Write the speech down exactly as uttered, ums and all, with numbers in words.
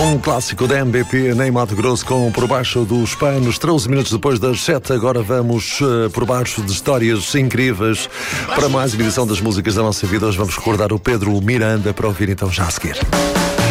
Um clássico da M B P nem Mato Grosso com Por Baixo dos Panos. treze minutos depois das sete, agora vamos uh, por baixo de histórias incríveis. Para mais uma edição das músicas da nossa vida, hoje vamos recordar o Pedro Miranda, para ouvir então já a seguir.